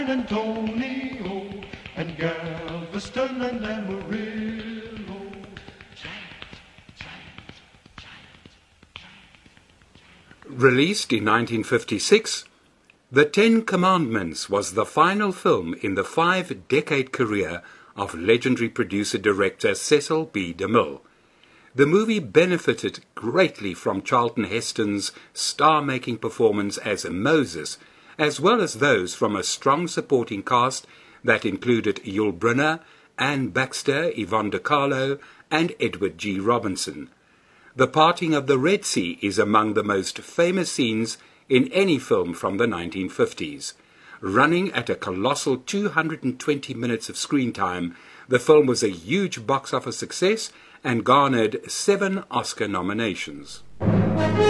And Tony Ho and Galveston and Amarillo. Released in 1956, The Ten Commandments was the final film in the 5-decade career of legendary producer-director Cecil B. DeMille. The movie benefited greatly from Charlton Heston's star-making performance as Moses, as well as those from a strong supporting cast that included Yul Brynner, Anne Baxter, Yvonne De Carlo, and Edward G. Robinson. The parting of the Red Sea is among the most famous scenes in any film from the 1950s. Running at a colossal 220 minutes of screen time, the film was a huge box office success and garnered 7 Oscar nominations.